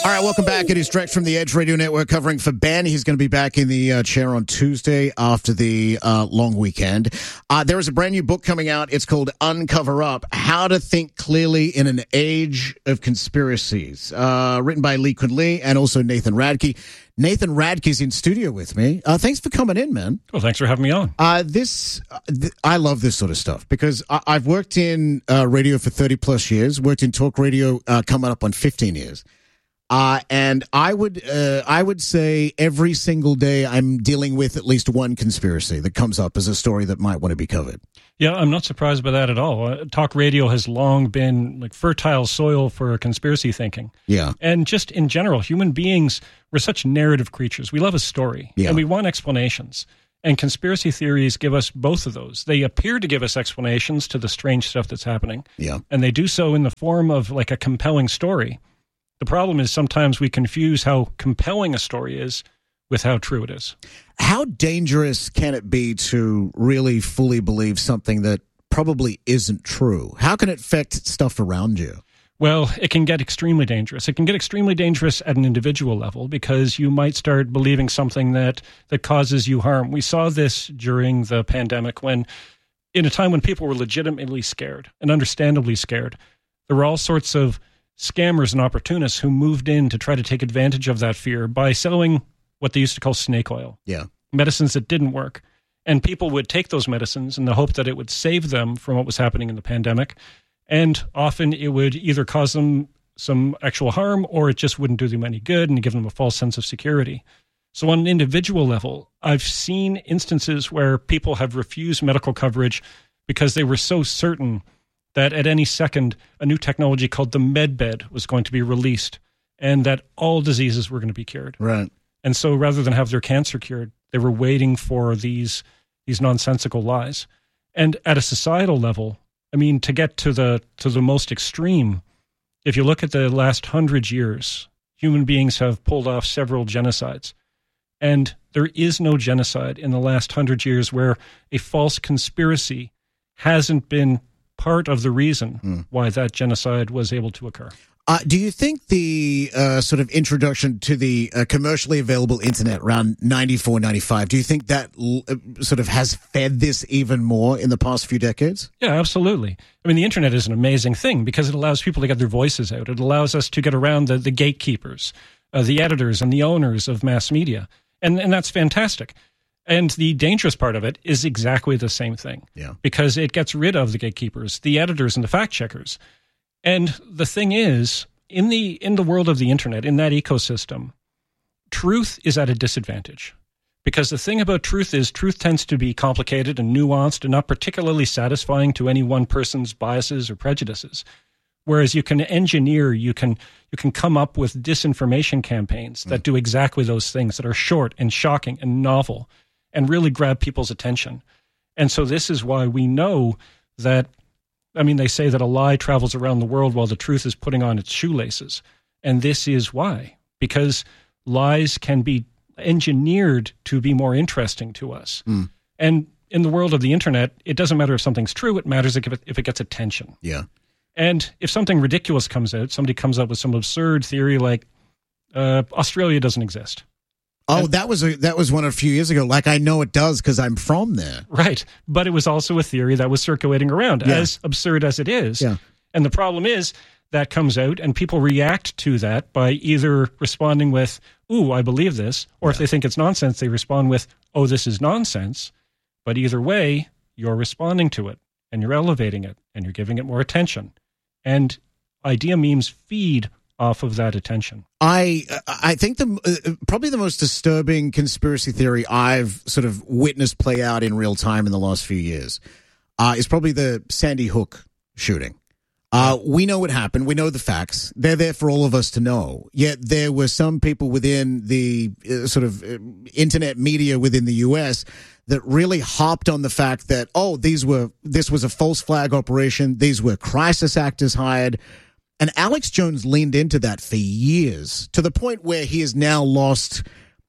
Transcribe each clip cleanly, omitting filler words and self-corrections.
All right, welcome back. It is Drex from the Edge Radio Network covering for Ben. He's going to be back in the chair on Tuesday after the long weekend. There is a brand new book coming out. It's called Uncover Up, How to Think Clearly in an Age of Conspiracies, written by Lee Kun Lee and also Nathan Radke. Nathan Radke's in studio with me. Thanks for coming in, man. Well, thanks for having me on. I love this sort of stuff because I've worked in radio for 30 plus years, worked in talk radio coming up on 15 years. And I would say every single day I'm dealing with at least one conspiracy that comes up as a story that might want to be covered. Yeah, I'm not surprised by that at all. Talk radio has long been like fertile soil for conspiracy thinking. Yeah. And just in general, human beings, we're such narrative creatures. We love a story, and we want explanations. And conspiracy theories give us both of those. They appear to give us explanations to the strange stuff that's happening. Yeah. And they do so in the form of like a compelling story. The problem is sometimes we confuse how compelling a story is with how true it is. How dangerous can it be to really fully believe something that probably isn't true? How can it affect stuff around you? Well, it can get extremely dangerous. It can get extremely dangerous at an individual level because you might start believing something that causes you harm. We saw this during the pandemic when, in a time when people were legitimately scared and understandably scared, there were all sorts of scammers and opportunists who moved in to try to take advantage of that fear by selling what they used to call snake oil. Yeah. Medicines that didn't work. And people would take those medicines in the hope that it would save them from what was happening in the pandemic. And often it would either cause them some actual harm or it just wouldn't do them any good and give them a false sense of security. So on an individual level, I've seen instances where people have refused medical coverage because they were so certain that at any second, a new technology called the MedBed was going to be released and that all diseases were going to be cured. Right. And so rather than have their cancer cured, they were waiting for these nonsensical lies. And at a societal level, I mean, to get to the most extreme, if you look at the last 100 years, human beings have pulled off several genocides. And there is no genocide in the last 100 years where a false conspiracy hasn't been part of the reason why that genocide was able to occur. Do you think the sort of introduction to the commercially available internet around 94, 95, do you think that sort of has fed this even more in the past few decades? Yeah, absolutely. I mean, the internet is an amazing thing because it allows people to get their voices out. It allows us to get around the gatekeepers, the editors and the owners of mass media. And that's fantastic. And the dangerous part of it is exactly the same thing. Yeah. Because it gets rid of the gatekeepers, the editors and the fact checkers. And the thing is, in the world of the internet, in that ecosystem, truth is at a disadvantage. Because the thing about truth is truth tends to be complicated and nuanced and not particularly satisfying to any one person's biases or prejudices. Whereas you can engineer, you can come up with disinformation campaigns that do exactly those things, that are short and shocking and novel and really grab people's attention. And so this is why we know that, I mean, they say that a lie travels around the world while the truth is putting on its shoelaces. And this is why, because lies can be engineered to be more interesting to us. And in the world of the internet, it doesn't matter if something's true, it matters if it gets attention. Yeah. And if something ridiculous comes out, somebody comes up with some absurd theory like Australia doesn't exist. Oh, that was one a few years ago. Like, I know it does because I'm from there. Right. But it was also a theory that was circulating around, as absurd as it is. Yeah. And the problem is that comes out and people react to that by either responding with, ooh, I believe this, or if they think it's nonsense, they respond with, oh, this is nonsense. But either way, you're responding to it and you're elevating it and you're giving it more attention. And idea memes feed off of that attention. I think probably the most disturbing conspiracy theory I've sort of witnessed play out in real time in the last few years is probably the Sandy Hook shooting. We know what happened. We know the facts. They're there for all of us to know. Yet there were some people within the sort of internet media within the U.S. that really harped on the fact that, this was a false flag operation. These were crisis actors hired. And Alex Jones leaned into that for years, to the point where he has now lost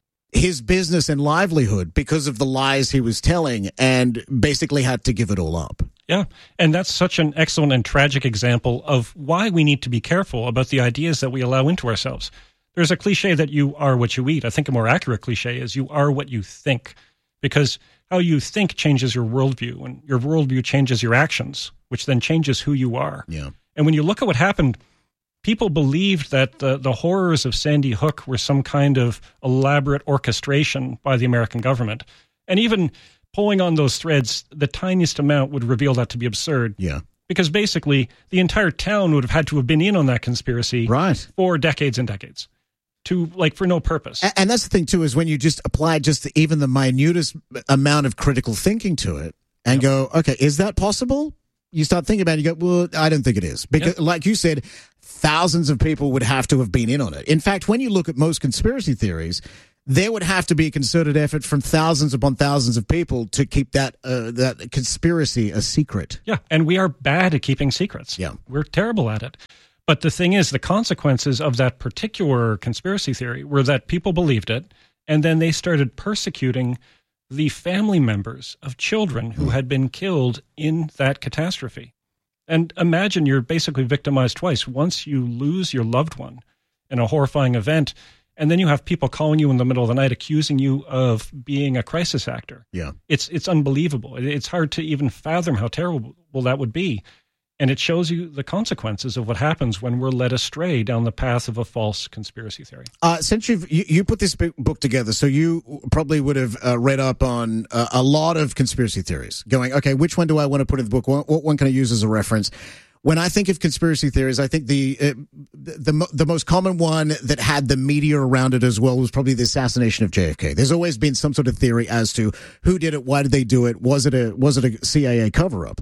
his business and livelihood because of the lies he was telling and basically had to give it all up. Yeah, and that's such an excellent and tragic example of why we need to be careful about the ideas that we allow into ourselves. There's a cliche that you are what you eat. I think a more accurate cliche is you are what you think, because how you think changes your worldview, and your worldview changes your actions, which then changes who you are. Yeah. And when you look at what happened, people believed that the horrors of Sandy Hook were some kind of elaborate orchestration by the American government. And even pulling on those threads, the tiniest amount would reveal that to be absurd. Yeah. Because basically, the entire town would have had to have been in on that conspiracy for decades and decades, for no purpose. And that's the thing, too, is when you just apply just even the minutest amount of critical thinking to it and go, okay, is that possible? You start thinking about it, you go, well, I don't think it is. Because, like you said, thousands of people would have to have been in on it. In fact, when you look at most conspiracy theories, there would have to be a concerted effort from thousands upon thousands of people to keep that conspiracy a secret. Yeah, and we are bad at keeping secrets. Yeah. We're terrible at it. But the thing is, the consequences of that particular conspiracy theory were that people believed it, and then they started persecuting the family members of children who had been killed in that catastrophe. And imagine you're basically victimized twice. Once you lose your loved one in a horrifying event, and then you have people calling you in the middle of the night accusing you of being a crisis actor. Yeah. It's unbelievable. It's hard to even fathom how terrible that would be. And it shows you the consequences of what happens when we're led astray down the path of a false conspiracy theory. Since you put this book together, so you probably would have read up on a lot of conspiracy theories, going, okay, which one do I want to put in the book? What one can I use as a reference? When I think of conspiracy theories, I think the most common one that had the media around it as well was probably the assassination of JFK. There's always been some sort of theory as to who did it, why did they do it, was it a CIA cover-up?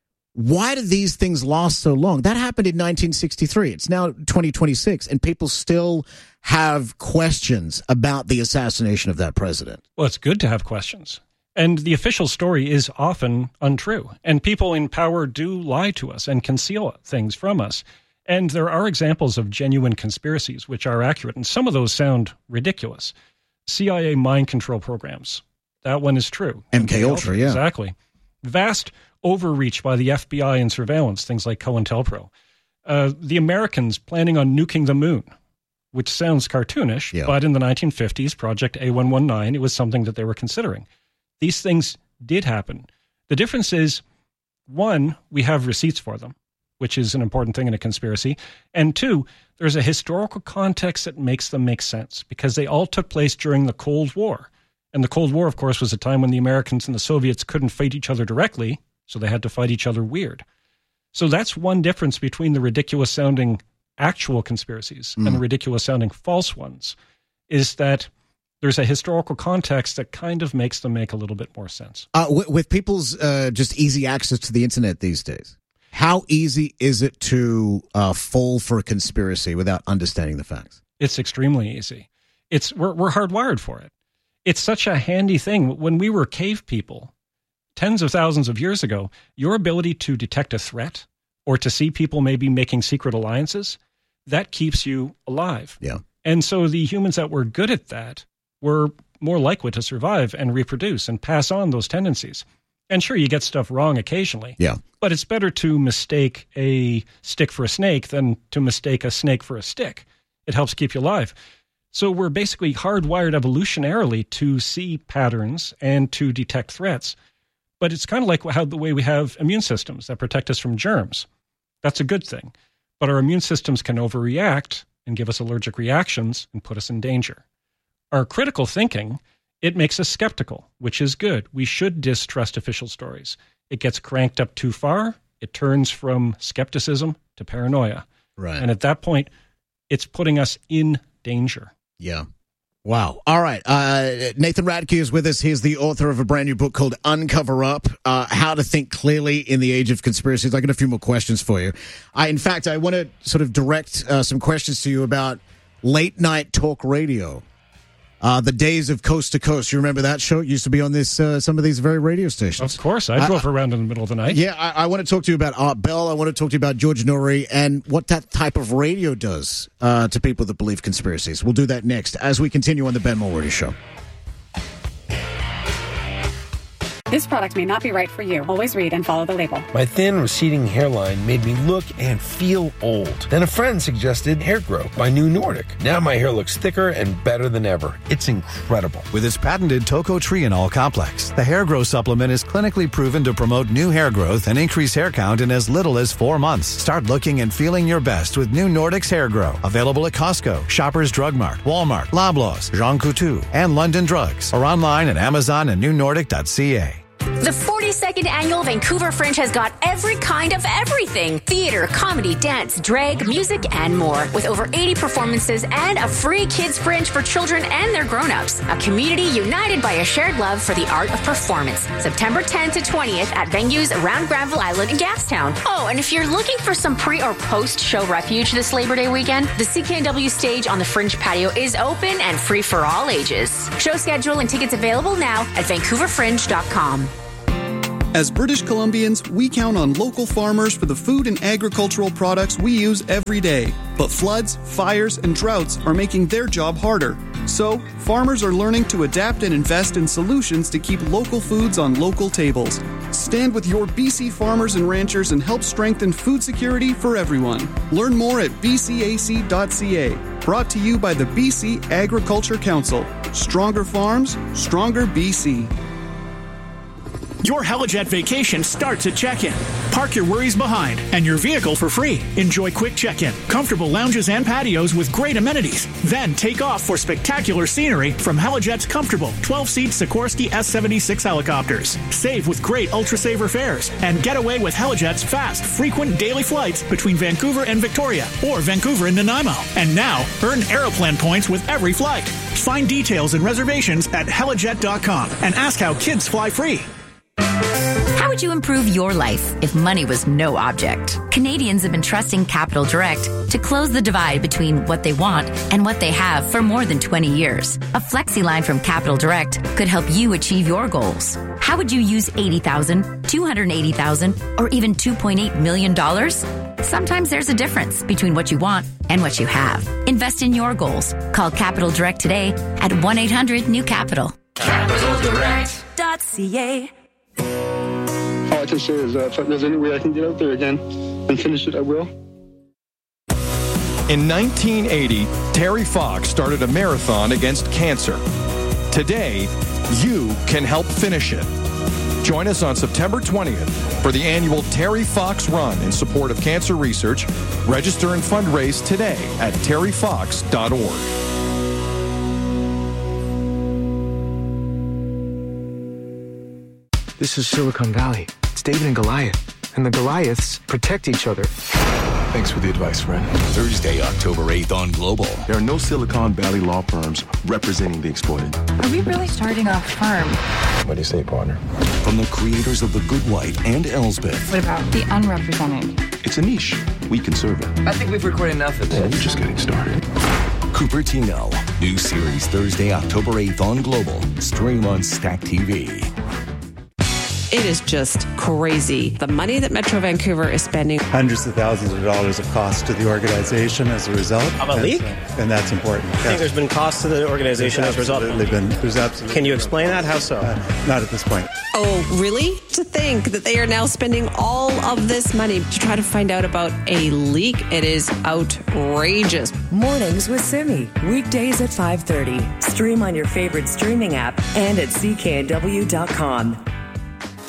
Why did these things last so long? That happened in 1963. It's now 2026, and people still have questions about the assassination of that president. Well, it's good to have questions. And the official story is often untrue. And people in power do lie to us and conceal things from us. And there are examples of genuine conspiracies which are accurate, and some of those sound ridiculous. CIA mind control programs. That one is true. MK Ultra, yeah. Exactly. Vast overreach by the FBI and surveillance, things like COINTELPRO. The Americans planning on nuking the moon, which sounds cartoonish, but in the 1950s, Project A119, it was something that they were considering. These things did happen. The difference is, one, we have receipts for them, which is an important thing in a conspiracy. And two, there's a historical context that makes them make sense, because they all took place during the Cold War. And the Cold War, of course, was a time when the Americans and the Soviets couldn't fight each other directly, so they had to fight each other weird. So that's one difference between the ridiculous-sounding actual conspiracies and the ridiculous-sounding false ones, is that there's a historical context that kind of makes them make a little bit more sense. With people's just easy access to the internet these days, how easy is it to fall for a conspiracy without understanding the facts? It's extremely easy. We're hardwired for it. It's such a handy thing. When we were cave people, tens of thousands of years ago, your ability to detect a threat or to see people maybe making secret alliances, that keeps you alive. Yeah. And so the humans that were good at that were more likely to survive and reproduce and pass on those tendencies. And sure, you get stuff wrong occasionally. Yeah. But it's better to mistake a stick for a snake than to mistake a snake for a stick. It helps keep you alive. So we're basically hardwired evolutionarily to see patterns and to detect threats. But it's kind of like the way we have immune systems that protect us from germs. That's a good thing. But our immune systems can overreact and give us allergic reactions and put us in danger. Our critical thinking, it makes us skeptical, which is good. We should distrust official stories. It gets cranked up too far. It turns from skepticism to paranoia. Right. And at that point, it's putting us in danger. Yeah. Wow. All right. Nathan Radke is with us. He's the author of a brand new book called Uncover Up, How to Think Clearly in the Age of Conspiracies. I got a few more questions for you. In fact, I want to sort of direct some questions to you about late night talk radio. The days of Coast to Coast. You remember that show? It used to be on this some of these very radio stations. Of course. I drove around in the middle of the night. Yeah, I want to talk to you about Art Bell. I want to talk to you about George Noory and what that type of radio does to people that believe conspiracies. We'll do that next as we continue on the Ben Mulroney Show. This product may not be right for you. Always read and follow the label. My thin, receding hairline made me look and feel old. Then a friend suggested Hair Grow by New Nordic. Now my hair looks thicker and better than ever. It's incredible. With its patented tocotrienol complex, the Hair Grow supplement is clinically proven to promote new hair growth and increase hair count in as little as 4 months. Start looking and feeling your best with New Nordic's Hair Grow. Available at Costco, Shoppers Drug Mart, Walmart, Loblaws, Jean Coutu, and London Drugs. Or online at Amazon and newnordic.ca. The 42nd Annual Vancouver Fringe has got every kind of everything. Theater, comedy, dance, drag, music, and more. With over 80 performances and a free kids fringe for children and their grown-ups. A community united by a shared love for the art of performance. September 10th to 20th at venues around Granville Island and Gastown. Oh, and if you're looking for some pre- or post-show refuge this Labor Day weekend, the CKNW stage on the Fringe patio is open and free for all ages. Show schedule and tickets available now at vancouverfringe.com. As British Columbians, we count on local farmers for the food and agricultural products we use every day. But floods, fires, and droughts are making their job harder. So, farmers are learning to adapt and invest in solutions to keep local foods on local tables. Stand with your BC farmers and ranchers and help strengthen food security for everyone. Learn more at bcac.ca. Brought to you by the BC Agriculture Council. Stronger farms, stronger BC. Your Helijet vacation starts at check-in. Park your worries behind and your vehicle for free. Enjoy quick check-in, comfortable lounges and patios with great amenities. Then take off for spectacular scenery from Helijet's comfortable 12-seat Sikorsky S-76 helicopters. Save with great ultra-saver fares and get away with Helijet's fast, frequent daily flights between Vancouver and Victoria or Vancouver and Nanaimo. And now, earn Aeroplan points with every flight. Find details and reservations at helijet.com and ask how kids fly free. How would you improve your life if money was no object? Canadians have been trusting Capital Direct to close the divide between what they want and what they have for more than 20 years. A flexi line from Capital Direct could help you achieve your goals. How would you use $80,000, $280,000, or even $2.8 million? Sometimes there's a difference between what you want and what you have. Invest in your goals. Call Capital Direct today at 1-800-NEW-CAPITAL. CapitalDirect.ca. All I can say is if there's any way I can get out there again and finish it, I will. In 1980, Terry Fox started a marathon against cancer. Today, you can help finish it. Join us on September 20th for the annual Terry Fox Run in support of cancer research. Register and fundraise today at terryfox.org. This is Silicon Valley. It's David and Goliath. And the Goliaths protect each other. Thanks for the advice, friend. Thursday, October 8th on Global. There are no Silicon Valley law firms representing the exploited. Are we really starting a firm? What do you say, partner? From the creators of The Good Wife and Elsbeth. What about the unrepresented? It's a niche. We can serve it. I think we've recorded enough of this. We're just getting started. Cupertino. New series Thursday, October 8th on Global. Stream on Stack TV. It is just crazy. The money that Metro Vancouver is spending. Hundreds of thousands of dollars of cost to the organization as a result. Of a leak? And that's important. I think there's been cost to the organization as a result. There's absolutely. Can you explain that? How so? Not at this point. Oh, really? To think that they are now spending all of this money to try to find out about a leak. It is outrageous. Mornings with Simi. Weekdays at 5:30. Stream on your favorite streaming app and at cknw.com.